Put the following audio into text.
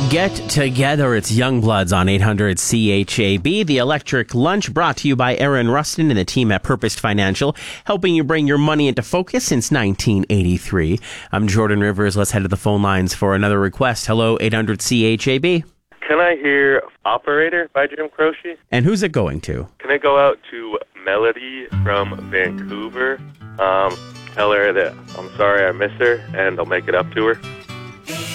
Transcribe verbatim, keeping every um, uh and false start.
Get together. It's Youngbloods on eight hundred C H A B. The Electric Lunch brought to you by Aaron Rustin and the team at Purposed Financial, helping you bring your money into focus since nineteen eighty-three. I'm Jordan Rivers. Let's head to the phone lines for another request. Hello, eight hundred C H A B. Can I hear Operator by Jim Croce? And who's it going to? Can it go out to Melody from Vancouver? Um, tell her that I'm sorry I miss her, and I'll make it up to her.